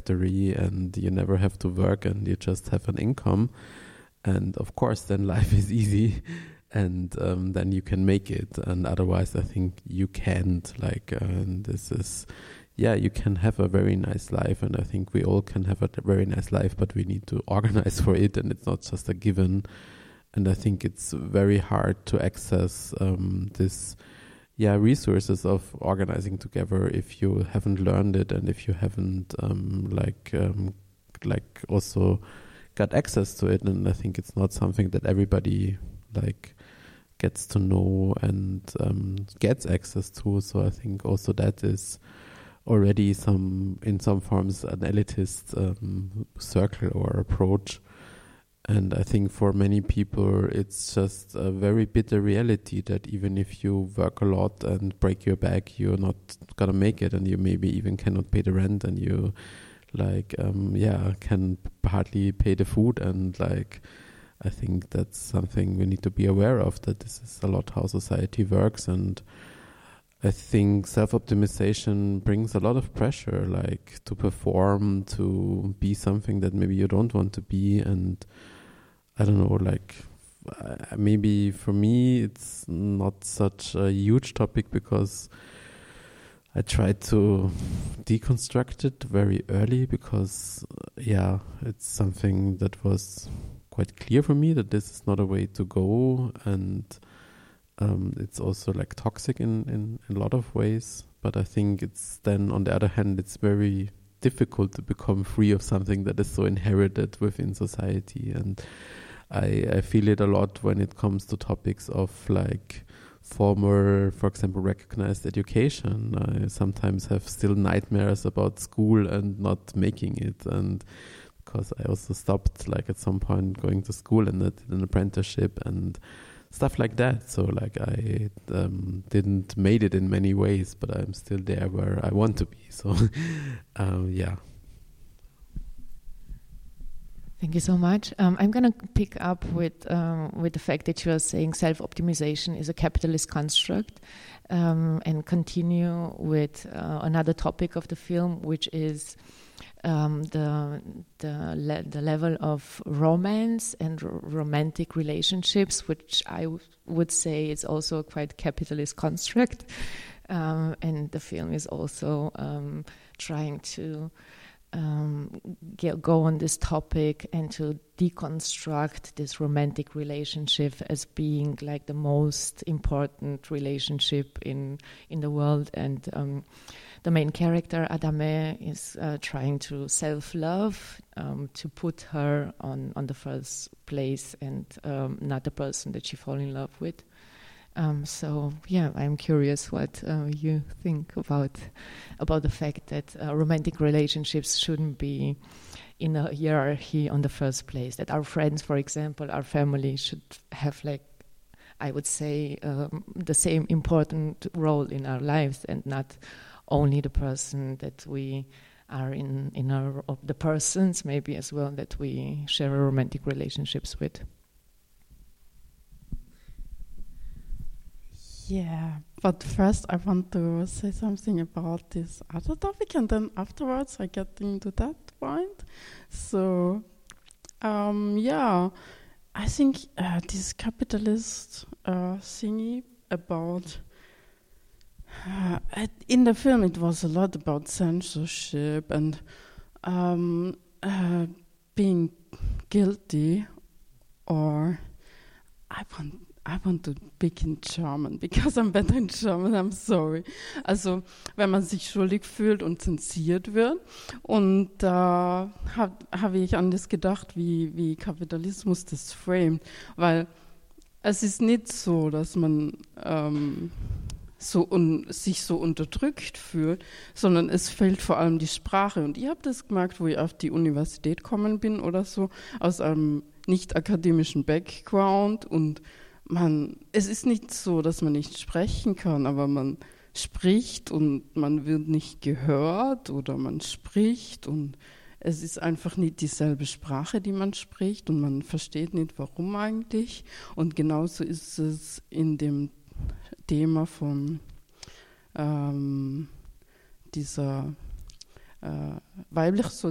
factory and you never have to work and you just have an income. And of course, then life is easy, and then you can make it. And otherwise, I think you can't. And this is, you can have a very nice life, and I think we all can have a very nice life, but we need to organize for it, and it's not just a given. And I think it's very hard to access this resources of organizing together if you haven't learned it, and if you haven't also got access to it. And I think it's not something that everybody gets to know and gets access to. So I think also that is already in some forms an elitist circle or approach. And I think for many people, it's just a very bitter reality that even if you work a lot and break your back, you're not gonna make it, and you maybe even cannot pay the rent, and you can hardly pay the food. And I think that's something we need to be aware of, that this is a lot how society works. And I think self-optimization brings a lot of pressure, to perform, to be something that maybe you don't want to be. And I don't know, maybe for me it's not such a huge topic because I tried to deconstruct it very early, because it's something that was quite clear for me that this is not a way to go. And it's also toxic in a lot of ways. But I think it's then, on the other hand, it's very difficult to become free of something that is so inherited within society. And I feel it a lot when it comes to topics of former, for example, recognized education. I sometimes have still nightmares about school and not making it. And because I also stopped at some point going to school, and I did an apprenticeship and stuff like that. So I didn't made it in many ways, but I'm still there where I want to be. So Thank you so much. I'm going to pick up with the fact that you are saying self-optimization is a capitalist construct, and continue with another topic of the film, which is the level of romance and romantic relationships, which I would say is also a quite capitalist construct. And the film is also trying to go on this topic and to deconstruct this romantic relationship as being the most important relationship in the world. And the main character, Adame, is trying to self-love, to put her on the first place, and not the person that she fall in love with. I'm curious what you think about the fact that romantic relationships shouldn't be in a hierarchy on the first place. That our friends, for example, our family should have I would say the same important role in our lives, and not only the person that we are in our the persons maybe as well that we share romantic relationships with. Yeah, but first I want to say something about this other topic, and then afterwards I get into that point. So, I think this capitalist thingy about in the film it was a lot about censorship and being guilty, or I want to speak in German, because I'm better in German, I'm sorry. Also, wenn man sich schuldig fühlt und zensiert wird. Und da habe ich an das gedacht, wie Kapitalismus das framet. Weil es ist nicht so, dass man sich so unterdrückt fühlt, sondern es fehlt vor allem die Sprache. Und ich habe das gemerkt, wo ich auf die Universität gekommen bin oder so, aus einem nicht akademischen Background, und es ist nicht so, dass man nicht sprechen kann, aber man spricht und man wird nicht gehört, oder man spricht und es ist einfach nicht dieselbe Sprache, die man spricht, und man versteht nicht, warum eigentlich. Und genauso ist es in dem Thema von dieser weiblich